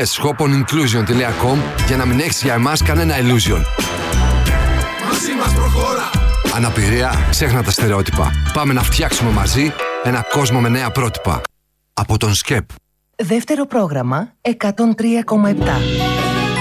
Μπες shoponinclusion.com για να μην έχεις για εμάς κανένα illusion. Μαζί μας προχώρα. Αναπηρία, ξέχνα τα στερεότυπα. Πάμε να φτιάξουμε μαζί ένα κόσμο με νέα πρότυπα. Από τον ΣΚΕΠ. Δεύτερο πρόγραμμα 103,7.